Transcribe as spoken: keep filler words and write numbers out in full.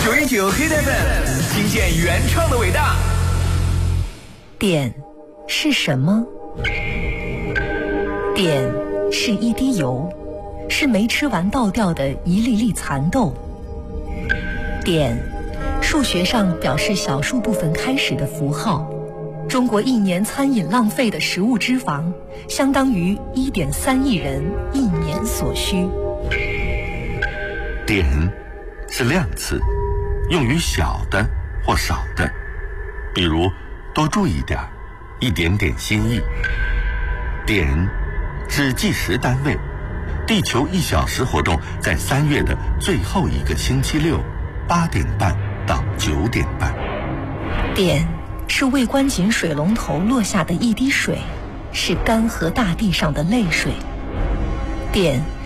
九一九 Hit F M， 听见原创的伟大。 碘是什么？碘是一滴油，是没吃完倒掉的一粒粒蚕豆。碘，数学上表示小数部分开始的符号。中国一年餐饮浪费的食物脂肪，相当于 一点三亿人一年所需。 碘是量词，用于小的或少的，比如多注意点，一点点心意。碘是计时单位，地球一小时活动在三月的最后一个星期六，八点半到九点半。 碘是未关紧水龙头落下的一滴水，是干涸大地上的泪水。碘